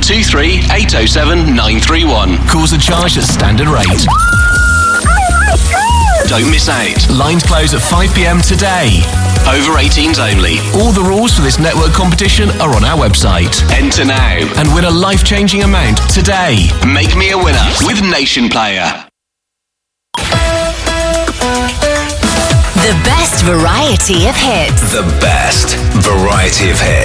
23 807 931. Calls are charged at standard rate. Don't miss out. Lines close at 5 p.m. today. Over 18s only. All the rules for this network competition are on our website. Enter now and win a life-changing amount today. Make me a winner with Nation Player. The best variety of hits. The best variety of hits.